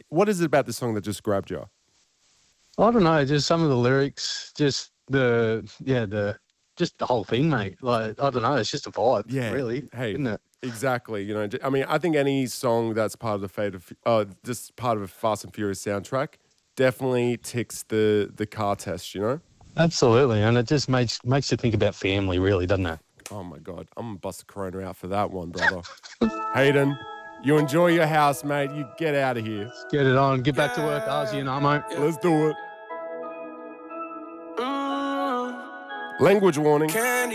What is it about this song that just grabbed you? I don't know, just some of the lyrics, just just the whole thing, mate. Like, I don't know, it's just a vibe, really, Hey, isn't it? exactly. You know, I mean, I think any song that's part of the just part of a Fast and Furious soundtrack definitely ticks the car test. You know. Absolutely, and it just makes you think about family, really, doesn't it? Oh my God, I'm gonna bust a Corona out for that one, brother. Hayden, you enjoy your house, mate. You get out of here. Get it on, get back to work, Ozzy and Amo. Let's do it. Language warning.